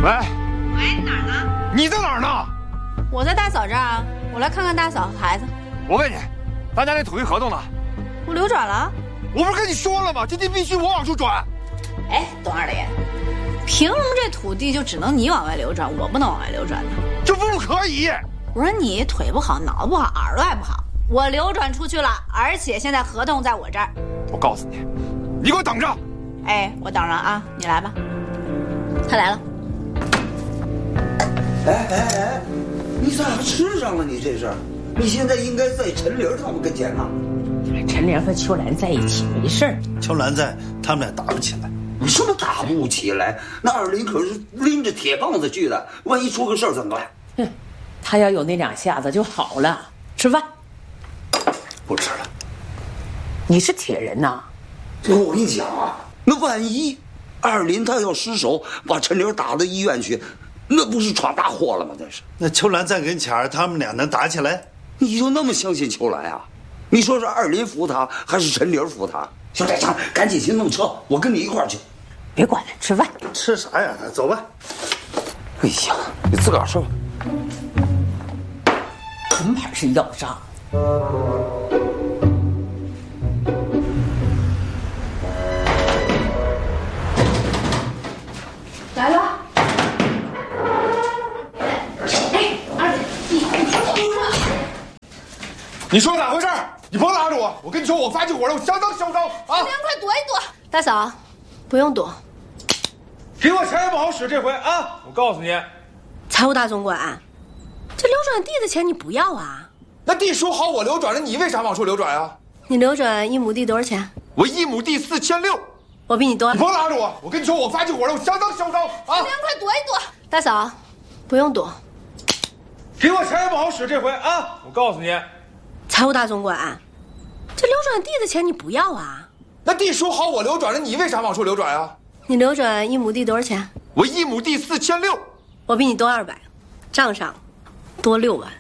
喂， 喂，哪儿呢？ 你在哪儿呢？ 我在大嫂这儿啊，我来看看大嫂和孩子。 我问你，咱家那土地合同呢？ 我流转了。 我不是跟你说了吗？这地必须我往出转。 哎，董二林，凭什么这土地就只能你往外流转，我不能往外流转呢？ 这不可以！ 我说你腿不好，脑子不好，耳朵还不好。我流转出去了，而且现在合同在我这儿。 我告诉你，你给我等着。 哎，我等着啊，你来吧。他来了。 哎，你咋吃上了？你这是？你现在应该在陈玲他们跟前呢。 陈玲和秋兰在一起没事儿， 秋兰在，他们俩打不起来。 你什么打不起来？那二林可是拎着铁棒子去的，万一出个事儿怎么办？ 哼，他要有那两下子就好了。吃饭。 不吃了。 你是铁人呐？ 我跟你讲啊，那万一二林他要失手，把陈玲打到医院去，那不是闯大祸了吗？那是。 那秋兰在跟前儿，他们俩能打起来？ 你就那么相信秋兰啊？你说是二林扶他，还是陈玲扶他？小寨强，赶紧去弄车，我跟你一块儿去。 别管了，吃饭。 吃啥呀？走吧。 哎呀，你自个儿说吧。 纯牌是要账。 来了。哎，二姐， 你说咋回事？你甭拉着我！我跟你说，我发起火来，我相当嚣张啊！ 快躲一躲。大嫂，不用躲。 给我钱也不好使，这回啊！我告诉你， 财务大总管，这流转地的钱你不要啊？ 那地属好我流转了，你为啥往出流转啊？ 你流转1亩地多少钱？ 我1亩地4600。 我比你多。 你甭拉着我！我跟你说，我发起火来，我相当嚣张啊！ 快躲一躲。大嫂，不用躲。 给我钱也不好使，这回啊！我告诉你， 财务大总管，这流转地的钱你不要啊？ 那地属好我流转了，你为啥往出流转啊？ 你流转1亩地多少钱？ 我1亩地4600。 我比你多200，账上多6万。